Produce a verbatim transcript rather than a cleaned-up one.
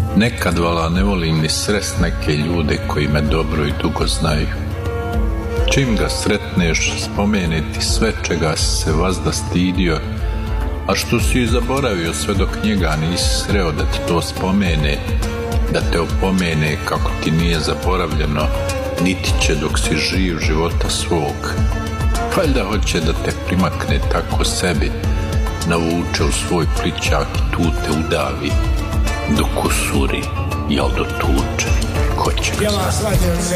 Nekad vala ne volim ni srest neke ljude koji me dobro i dugo znaju. Čim ga sretneš, spomeneti sve čega si se vazda stidio, a što si i zaboravio sve dok njega nisi sreo da ti to spomene, da te opomene kako ti nije zaboravljeno, niti će dok si živ života svog. Valjda hoće da te primakne tako sebi, navuče u svoj plićak i tu te udavi, dok usuri, jel do tuče, ko će ga znati.